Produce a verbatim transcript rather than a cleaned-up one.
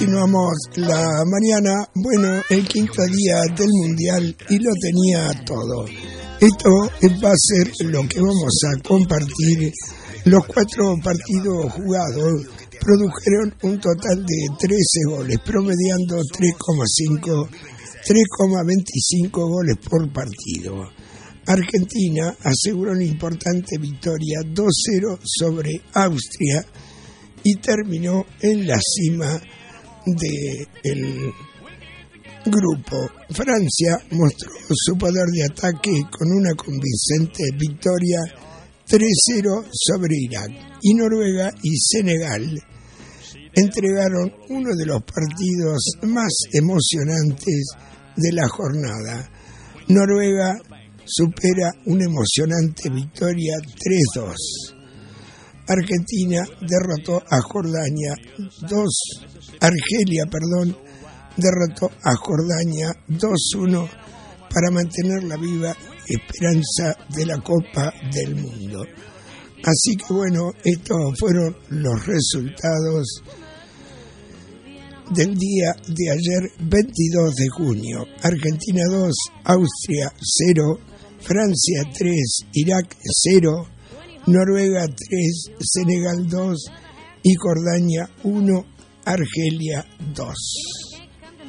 Continuamos la mañana, bueno, el quinto día del Mundial y lo tenía todo. Esto va a ser lo que vamos a compartir. Los cuatro partidos jugados produjeron un total de trece goles, promediando tres coma cinco, tres coma veinticinco goles por partido. Argentina aseguró una importante victoria dos cero sobre Austria y terminó en la cima del grupo. Francia mostró su poder de ataque con una convincente victoria tres cero sobre Irak, y Noruega y Senegal entregaron uno de los partidos más emocionantes de la jornada. Noruega supera una emocionante victoria tres dos. Argentina derrotó a Jordania dos Argelia, perdón, derrotó a Jordania dos uno para mantener la viva esperanza de la Copa del Mundo. Así que bueno, estos fueron los resultados del día de ayer, veintidós de junio. Argentina dos, Austria cero, Francia tres, Irak cero, Noruega tres, Senegal dos y Jordania uno, Argelia dos.